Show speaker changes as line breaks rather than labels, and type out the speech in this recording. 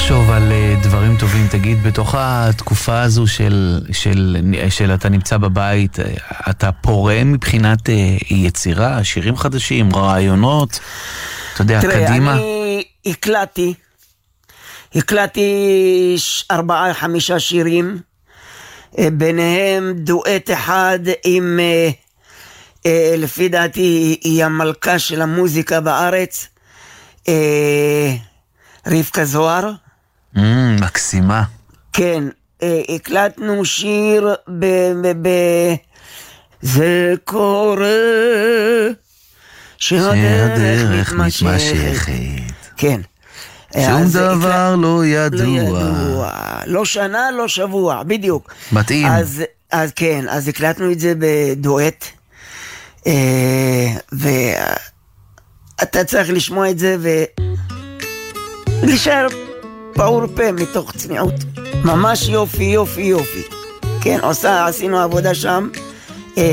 תחשוב על דברים טובים, תגיד, בתוך התקופה הזו של אתה נמצא בבית, אתה פורה מבחינת יצירה, שירים חדשים, רעיונות, אתה יודע,
תראה,
קדימה?
אני הקלטתי 4-5 שירים, ביניהם דואט אחד עם, לפי דעתי, היא המלכה של המוזיקה בארץ, רבקה זוהר.
מקסימה.
כן, הקלטנו שיר זה קורה שהדרך מתמשכת. כן.
שום דבר לא ידוע.
לא שנה, לא שבוע, בדיוק.
מתאים.
אז כן, אז הקלטנו את זה בדואט, ואתה צריך לשמוע את זה ולהישאר פעור פה מתוך צניעות. ממש יופי, יופי, יופי. כן, עשינו עבודה שם.